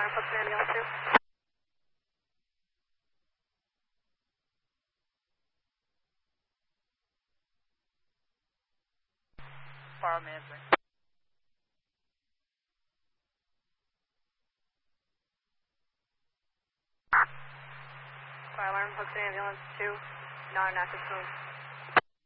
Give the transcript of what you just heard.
alarm, Fox ambulance 2. Fire answering. Fire alarm, Fox ambulance 2, not an active phone.